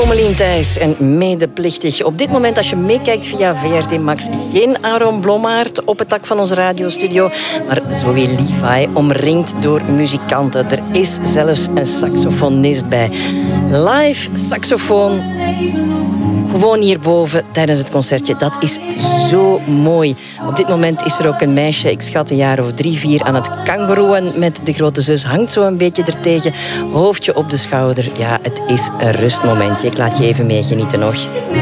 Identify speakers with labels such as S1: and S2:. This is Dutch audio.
S1: Ommelien Thijs en medeplichtig. Op dit moment, als je meekijkt via VRT Max, geen Aaron Blommaert op het dak van onze radiostudio, maar Zoe Levi, omringd door muzikanten. Er is zelfs een saxofonist bij. Live saxofoon, gewoon hierboven tijdens het concertje. Dat is zo mooi. Op dit moment is er ook een meisje, ik schat een jaar of 3, 4, aan het kangoeroen met de grote zus. Hangt zo een beetje ertegen, hoofdje op de schouder. Ja, het is een rustmomentje. Ik laat je even meegenieten nog.